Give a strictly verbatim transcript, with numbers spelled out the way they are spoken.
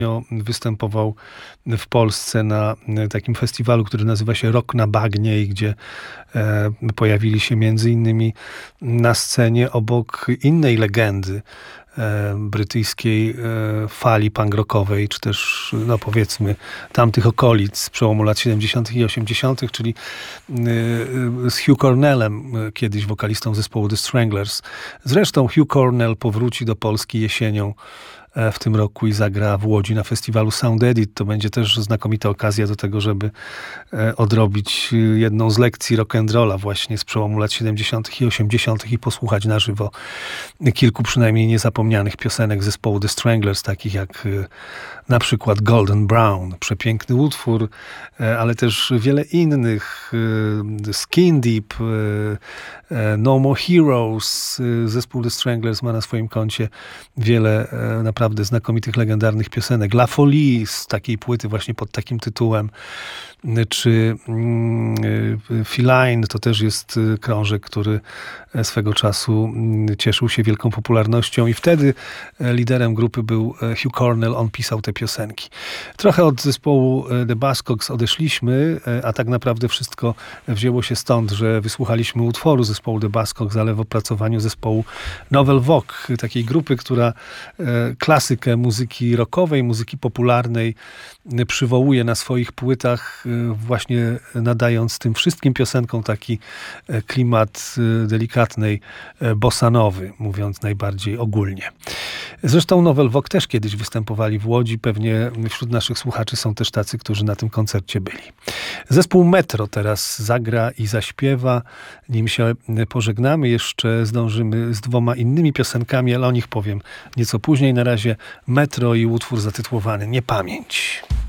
występował w Polsce na takim festiwalu, który nazywa się Rock na Bagnie i gdzie e, pojawili się między innymi na scenie obok innej legendy e, brytyjskiej e, fali punk rockowej, czy też, no powiedzmy, tamtych okolic z przełomu lat siedemdziesiątych i osiemdziesiątych, czyli e, z Hugh Cornellem, e, kiedyś wokalistą zespołu The Stranglers. Zresztą Hugh Cornell powróci do Polski jesienią w tym roku i zagra w Łodzi na festiwalu Sound Edit. To będzie też znakomita okazja do tego, żeby odrobić jedną z lekcji rock'n'rolla właśnie z przełomu lat siedemdziesiątych i osiemdziesiątych i posłuchać na żywo kilku przynajmniej niezapomnianych piosenek zespołu The Stranglers, takich jak na przykład Golden Brown, przepiękny utwór, ale też wiele innych. Skin Deep, No More Heroes. Zespół The Stranglers ma na swoim koncie wiele naprawdę znakomitych, legendarnych piosenek. La Folie z takiej płyty właśnie pod takim tytułem, czy Feline, to też jest krążek, który swego czasu cieszył się wielką popularnością i wtedy liderem grupy był Hugh Cornell, on pisał te piosenki. Trochę od zespołu The Buzzcocks odeszliśmy, a tak naprawdę wszystko wzięło się stąd, że wysłuchaliśmy utworu zespołu The Buzzcocks, ale w opracowaniu zespołu Novel Vogue, takiej grupy, która klasykę muzyki rockowej, muzyki popularnej przywołuje na swoich płytach, właśnie nadając tym wszystkim piosenkom taki klimat delikatnej bossanowy, mówiąc najbardziej ogólnie. Zresztą Novel Vogue też kiedyś występowali w Łodzi. Pewnie wśród naszych słuchaczy są też tacy, którzy na tym koncercie byli. Zespół Metro teraz zagra i zaśpiewa. Nim się pożegnamy, jeszcze zdążymy z dwoma innymi piosenkami, ale o nich powiem nieco później. Na razie Metro i utwór zatytułowany Niepamięć.